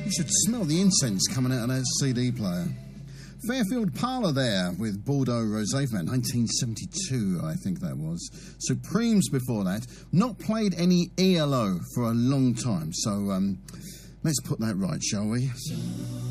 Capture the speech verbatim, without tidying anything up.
You should smell the incense coming out of that C D player. Fairfield Parlour there with Bordeaux Rosé from nineteen seventy-two, I think that was. Supremes before that. Not played any E L O for a long time, so um, let's put that right, shall we?